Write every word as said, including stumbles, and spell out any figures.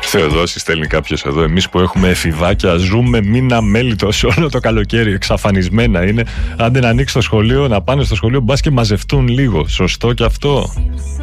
Θεοδόση στέλνει κάποιος εδώ. Εμείς που έχουμε εφηβάκια ζούμε μήνα μέλιτος όλο το καλοκαίρι. Εξαφανισμένα είναι. Άντε να ανοίξει το σχολείο, να πάνε στο σχολείο, μπας και μαζευτούν λίγο. Σωστό και αυτό.